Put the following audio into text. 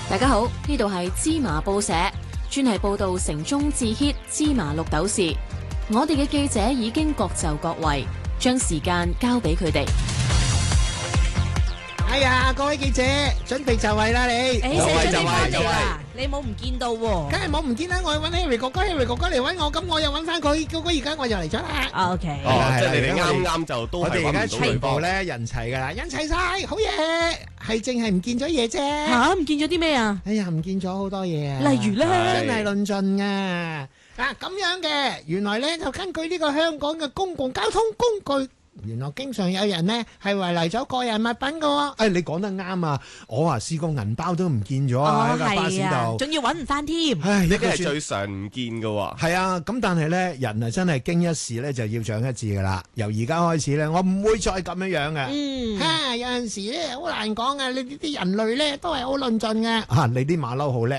大家好，呢度係芝麻報社，專係報道城中至 hit 芝麻綠豆事。我哋嘅記者已經各就各位，將時間交俾佢哋。 哎呀，各位記者，準備就位啦你。 就位，你冇唔見到喎？ 梗係冇唔見啦，我去揾 Harry 哥哥，Harry 哥哥嚟揾我，咁我又揾翻佢，哥哥而家我又嚟咗啦。 OK， 即係你哋啱就都係揾唔到對方。 我哋而家全部咧人齊噶啦，人齊晒，好嘢，係淨係唔見咗嘢啫。 吓，唔見咗啲咩啊？ 哎呀，唔見咗好多嘢啊。 例如咧， 真係論盡啊！咁樣嘅，原來咧就根據呢個香港嘅公共交通工具。原來經常有人呢係遺離咗個人物品噶喎。你講得啱啊！我試過銀包都唔見咗喺架巴士度， 仲要揾唔翻添。 呢啲係最常唔見噶喎。 係啊，咁但係咧，人啊真係經一事咧就要長一智噶啦。由而家開始咧，我唔會再咁樣樣嘅。有陣時咧好難講啊！你啲人類咧都係好論盡嘅。你啲馬騮好叻。